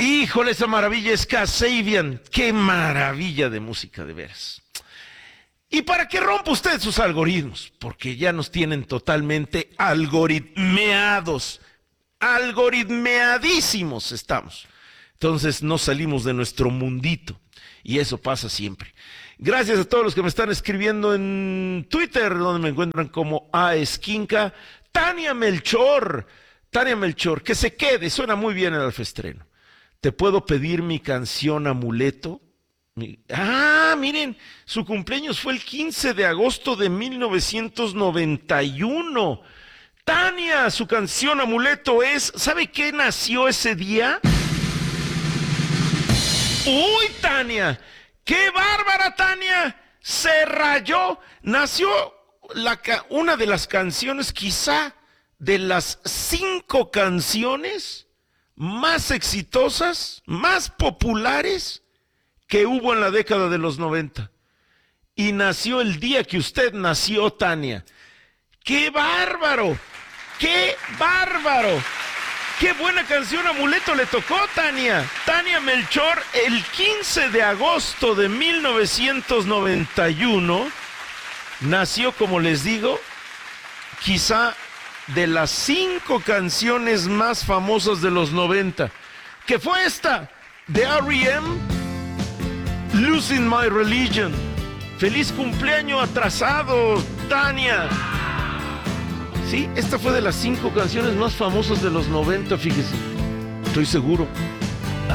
Híjole, esa maravilla es Kasabian. Qué maravilla de música, de veras. ¿Y para qué rompa usted sus algoritmos? Porque ya nos tienen totalmente algoritmeados. Algoritmeadísimos estamos. Entonces no salimos de nuestro mundito. Y eso pasa siempre. Gracias a todos los que me están escribiendo en Twitter, donde me encuentran como Aesquinca. Tania Melchor, que se quede, suena muy bien el alfestreno. ¿Te puedo pedir mi canción Amuleto? Miren, su cumpleaños fue el 15 de agosto de 1991. Tania, su canción Amuleto es, ¿sabe qué nació ese día? ¡Uy, Tania! ¡Qué bárbara, Tania! Se rayó. Nació una de las canciones, quizá de las 5 canciones más exitosas, más populares que hubo en la década de los 90. Y nació el día que usted nació, Tania. ¡Qué bárbaro! ¡Qué bárbaro! ¡Qué buena canción Amuleto le tocó, Tania! Tania Melchor, el 15 de agosto de 1991, nació, como les digo, quizá de las 5 canciones más famosas de los 90, que fue esta, de R.E.M., Losing My Religion. ¡Feliz cumpleaños atrasado, Tania! Sí, esta fue de las 5 canciones más famosas de los 90, fíjese. Estoy seguro.